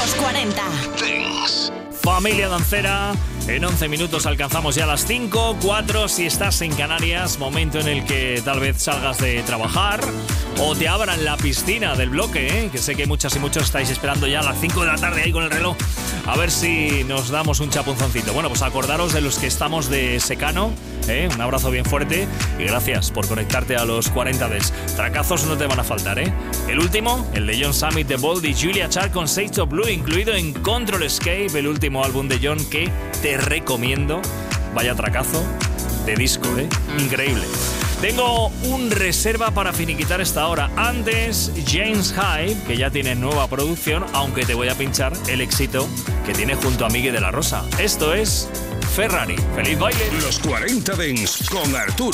Los 40 Dance. Familia Dancera, en 11 minutos alcanzamos ya las 5, 4 si estás en Canarias, momento en el que tal vez salgas de trabajar o te abran la piscina del bloque, que sé que muchas y muchos estáis esperando ya a las 5 de la tarde ahí con el reloj, a ver si nos damos un chapunzoncito. Bueno, pues acordaros de los que estamos de secano, un abrazo bien fuerte y gracias por conectarte a los 40 Dance. Tracazos no te van a faltar, El último, el de John Summit, The Bold y Julia Charr con Shades of Blue, incluido en Control Escape, el último álbum de John que te recomiendo. Vaya tracazo de disco, increíble. Tengo un reserva para finiquitar esta hora. Antes, James Hype, que ya tiene nueva producción, aunque te voy a pinchar el éxito que tiene junto a Miguel de la Rosa. Esto es Ferrari. ¡Feliz baile! Los 40 Dance con Arturo.